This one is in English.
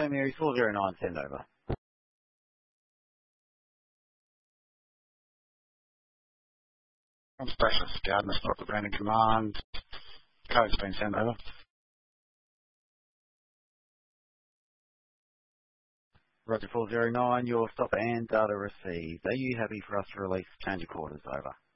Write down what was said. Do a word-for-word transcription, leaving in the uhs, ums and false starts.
Saint Mary four zero nine, send over. I'm Specialist Gardener, Stock the Brandon Command. Code's been sent over. Roger four zero nine, your stopper and data received. Are you happy for us to release change of quarters? Over.